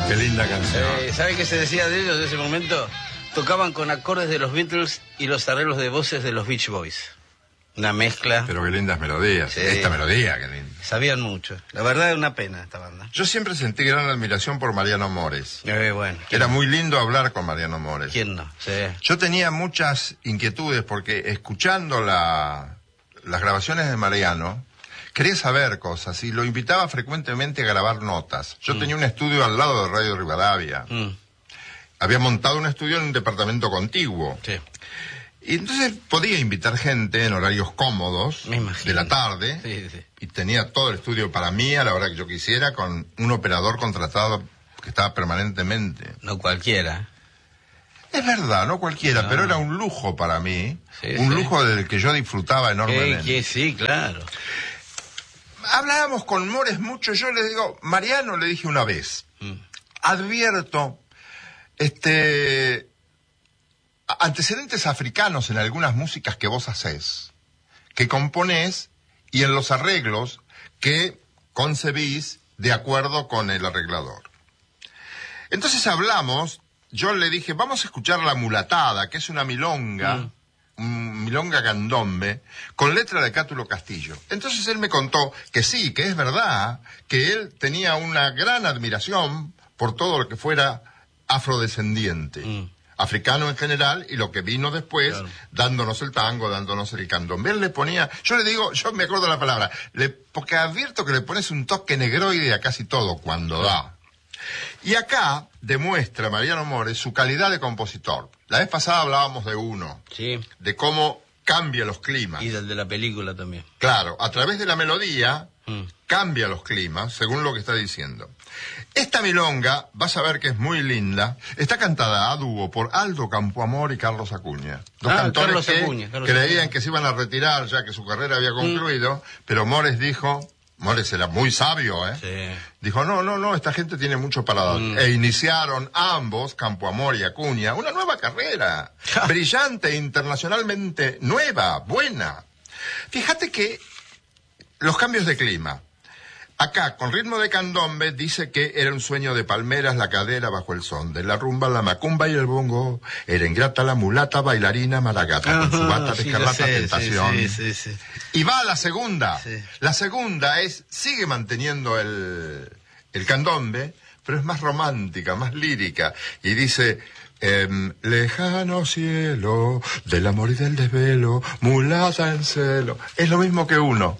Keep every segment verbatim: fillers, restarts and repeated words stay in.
Qué linda canción. Eh, ¿Sabe qué se decía de ellos de ese momento? Tocaban con acordes de los Beatles y los arreglos de voces de los Beach Boys. Una mezcla. Pero qué lindas melodías. Sí. Esta melodía, qué linda. Sabían mucho. La verdad es una pena esta banda. Yo siempre sentí gran admiración por Mariano Mores. Eh, bueno. Era muy lindo hablar con Mariano Mores. ¿Quién no? Sí. Yo tenía muchas inquietudes porque escuchando la, las grabaciones de Mariano, quería saber cosas y lo invitaba frecuentemente a grabar notas. Yo mm. tenía un estudio al lado de Radio Rivadavia. Mm. Había montado un estudio en un departamento contiguo. Sí. Y entonces podía invitar gente en horarios cómodos de la tarde. Sí, sí. Y tenía todo el estudio para mí a la hora que yo quisiera, con un operador contratado que estaba permanentemente. No cualquiera. Es verdad, no cualquiera, no. Pero era un lujo para mí. Sí, un sí. lujo del que yo disfrutaba enormemente. Que, que sí, claro. Hablábamos con Mores mucho. Yo le digo, Mariano, le dije una vez, mm. advierto este antecedentes africanos en algunas músicas que vos hacés, que componés y en los arreglos que concebís de acuerdo con el arreglador. Entonces hablamos, yo le dije, vamos a escuchar La Mulatada, que es una milonga, mm. un milonga candombe, con letra de Cátulo Castillo. Entonces él me contó que sí, que es verdad, que él tenía una gran admiración por todo lo que fuera afrodescendiente. Mm. Africano en general, y lo que vino después, claro. dándonos el tango, dándonos el candombe. Él le ponía, yo le digo, yo me acuerdo la palabra, le, porque advierto que le pones un toque negroide a casi todo cuando da. Y acá demuestra Mariano Mores su calidad de compositor. La vez pasada hablábamos de uno, sí. de cómo cambia los climas. Y del de la película también. Claro, a través de la melodía, mm. cambia los climas, según lo que está diciendo. Esta milonga, vas a ver que es muy linda, está cantada a dúo por Aldo Campoamor y Carlos Acuña. Dos ah, cantores Carlos que Acuña, Carlos creían Acuña. que se iban a retirar ya que su carrera había concluido, mm. pero Mores dijo, Mores era muy sabio, ¿eh? Sí. Dijo, no, no, no, esta gente tiene mucho para dar. Mm. E iniciaron ambos, Campoamor y Acuña, una nueva carrera, brillante, internacionalmente nueva, buena. Fíjate que los cambios de clima. Acá, con ritmo de candombe, dice que era un sueño de palmeras la cadera bajo el son de la rumba, la macumba y el bongo. Era ingrata la mulata, bailarina, maragata, Ajá, con su bata de sí, escarlata, sé, tentación. Sí, sí, sí, sí. Y va a la segunda. Sí. La segunda es, sigue manteniendo el, el candombe, pero es más romántica, más lírica. Y dice, eh, lejano cielo, del amor y del desvelo, mulata en celo. Es lo mismo que uno.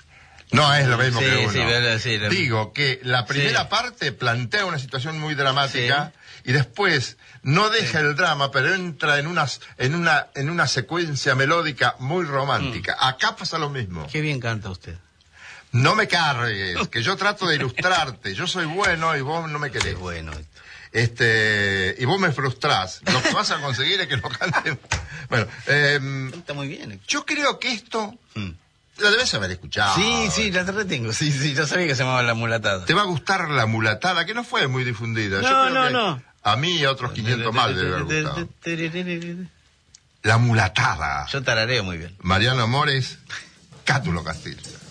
No es lo mismo sí, que uno. Sí, verdad, sí, la... Digo que la primera sí. parte plantea una situación muy dramática sí. y después no deja sí. el drama, pero entra en una, en una, en una secuencia melódica muy romántica. Mm. Acá pasa lo mismo. Qué bien canta usted. No me cargues, que yo trato de ilustrarte. Yo soy bueno y vos no me querés. Qué bueno. Este, y vos me frustrás. Lo que vas a conseguir es que lo cante. Bueno, eh, está muy bien. Yo creo que esto... Mm. La debes haber escuchado. Sí, sí, la retengo. Sí, sí, yo sabía que se llamaba La Mulatada. Te va a gustar La Mulatada, que no fue muy difundida. No, yo creo no, que no. A mí y a otros quinientos más debe haber gustado. La Mulatada. Yo tarareo muy bien. Mariano Mores, Cátulo Castillo.